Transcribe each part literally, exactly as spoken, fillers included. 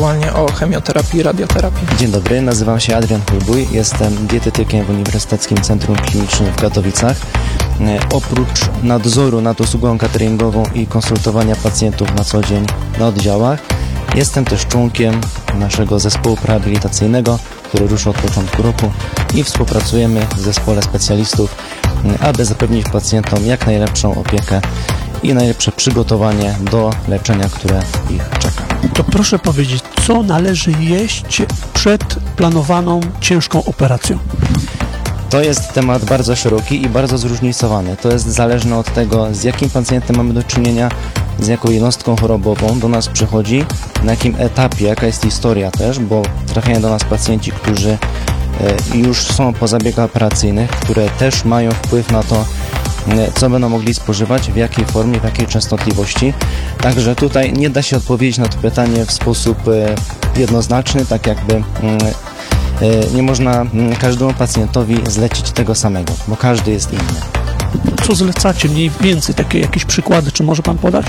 ewentualnie o chemioterapii, radioterapii. Dzień dobry, nazywam się Adrian Hulbuj, jestem dietetykiem w Uniwersyteckim Centrum Klinicznym w Katowicach. Oprócz nadzoru nad usługą cateringową i konsultowania pacjentów na co dzień na oddziałach, jestem też członkiem naszego zespołu rehabilitacyjnego, który ruszył od początku roku i współpracujemy w zespole specjalistów, aby zapewnić pacjentom jak najlepszą opiekę i najlepsze przygotowanie do leczenia, które ich czeka. To proszę powiedzieć, co należy jeść przed planowaną ciężką operacją? To jest temat bardzo szeroki i bardzo zróżnicowany. To jest zależne od tego, z jakim pacjentem mamy do czynienia, z jaką jednostką chorobową do nas przychodzi, na jakim etapie, jaka jest historia też, bo trafiają do nas pacjenci, którzy już są po zabiegach operacyjnych, które też mają wpływ na to, co będą mogli spożywać, w jakiej formie, w jakiej częstotliwości. Także tutaj nie da się odpowiedzieć na to pytanie w sposób jednoznaczny, tak jakby nie można każdemu pacjentowi zlecić tego samego, bo każdy jest inny. Co zlecacie mniej więcej? Takie jakieś przykłady, czy może Pan podać?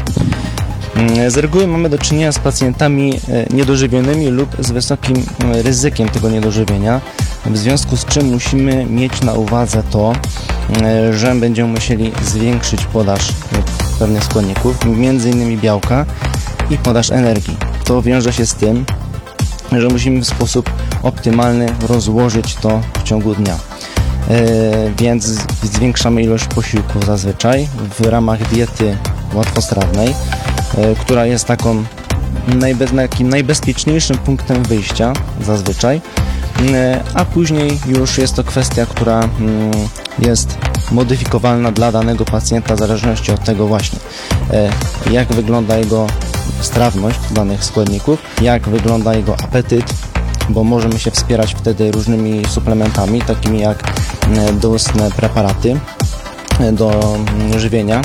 Z reguły mamy do czynienia z pacjentami niedożywionymi lub z wysokim ryzykiem tego niedożywienia, w związku z czym musimy mieć na uwadze to, że będziemy musieli zwiększyć podaż pewnych składników, między innymi białka i podaż energii. To wiąże się z tym, że musimy w sposób optymalny rozłożyć to w ciągu dnia. Yy, więc zwiększamy ilość posiłków zazwyczaj w ramach diety łatwostrawnej, yy, która jest taką najbe- takim najbezpieczniejszym punktem wyjścia zazwyczaj, yy, a później już jest to kwestia, która yy, jest modyfikowalna dla danego pacjenta w zależności od tego właśnie, yy, jak wygląda jego strawność danych składników, jak wygląda jego apetyt, bo możemy się wspierać wtedy różnymi suplementami, takimi jak doustne preparaty do żywienia.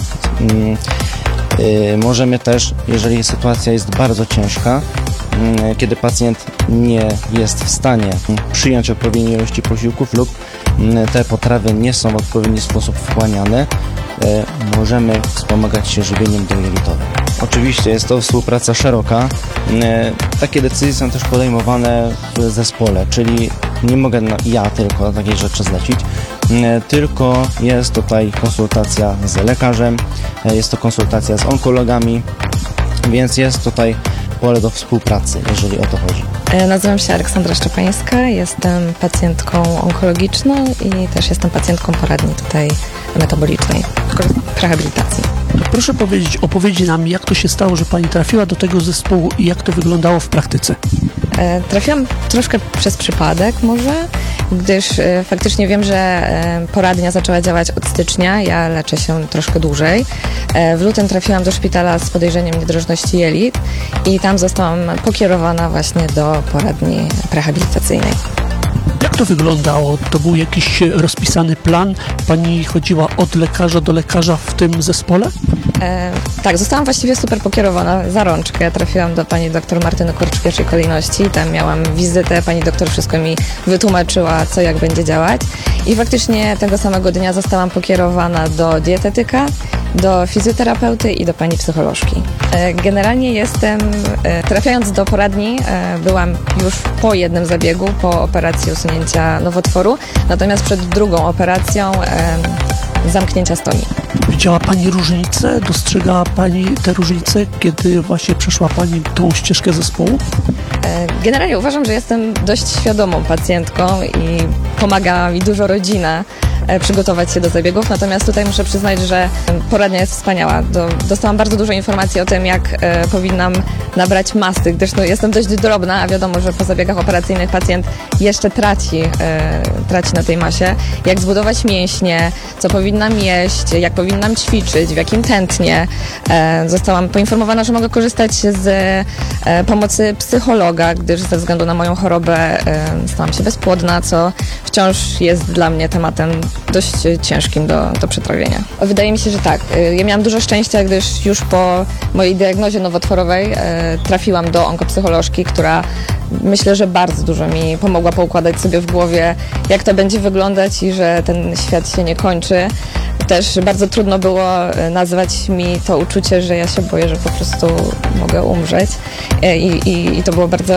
Możemy też, jeżeli sytuacja jest bardzo ciężka, kiedy pacjent nie jest w stanie przyjąć odpowiedniej ilości posiłków lub te potrawy nie są w odpowiedni sposób wchłaniane, możemy wspomagać się żywieniem dojelitowym. Oczywiście jest to współpraca szeroka. Takie decyzje są też podejmowane w zespole, czyli nie mogę ja tylko takiej rzeczy zlecić, tylko jest tutaj konsultacja z lekarzem, jest to konsultacja z onkologami, więc jest tutaj pole do współpracy, jeżeli o to chodzi. Nazywam się Aleksandra Szczepańska, jestem pacjentką onkologiczną i też jestem pacjentką poradni tutaj metabolicznej, w rehabilitacji. Proszę powiedzieć, opowiedzi nam, jak to się stało, że Pani trafiła do tego zespołu i jak to wyglądało w praktyce? E, trafiłam troszkę przez przypadek może, gdyż e, faktycznie wiem, że e, poradnia zaczęła działać od stycznia, ja leczę się troszkę dłużej. E, w lutym trafiłam do szpitala z podejrzeniem niedrożności jelit i tam zostałam pokierowana właśnie do poradni rehabilitacyjnej. Jak to wyglądało? To był jakiś rozpisany plan? Pani chodziła od lekarza do lekarza w tym zespole? E, tak, zostałam właściwie super pokierowana za rączkę. Trafiłam do pani doktor Martyny Kurcz w pierwszej kolejności. Tam miałam wizytę, pani doktor wszystko mi wytłumaczyła, co jak będzie działać. I faktycznie tego samego dnia zostałam pokierowana do dietetyka, do fizjoterapeuty i do pani psycholożki. E, generalnie jestem, e, trafiając do poradni, e, byłam już po jednym zabiegu, po operacji usunięcia nowotworu, natomiast przed drugą operacją e, zamknięcia stoni. Widziała Pani różnicę? Dostrzegała Pani te różnice, kiedy właśnie przeszła Pani tą ścieżkę zespołu? Generalnie uważam, że jestem dość świadomą pacjentką i pomaga mi dużo rodzina przygotować się do zabiegów, natomiast tutaj muszę przyznać, że poradnia jest wspaniała. Do, dostałam bardzo dużo informacji o tym, jak e, powinnam nabrać masy, gdyż no, jestem dość drobna, a wiadomo, że po zabiegach operacyjnych pacjent jeszcze traci, e, traci na tej masie. Jak zbudować mięśnie, co powinnam jeść, jak powinnam ćwiczyć, w jakim tętnie. E, zostałam poinformowana, że mogę korzystać z e, pomocy psychologa, gdyż ze względu na moją chorobę e, stałam się bezpłodna, co wciąż jest dla mnie tematem dość ciężkim do, do przetrawienia. Wydaje mi się, że tak. Ja miałam dużo szczęścia, gdyż już po mojej diagnozie nowotworowej e, trafiłam do onkopsycholożki, która myślę, że bardzo dużo mi pomogła poukładać sobie w głowie, jak to będzie wyglądać i że ten świat się nie kończy. Też bardzo trudno było nazwać mi to uczucie, że ja się boję, że po prostu mogę umrzeć. I, i, i to było bardzo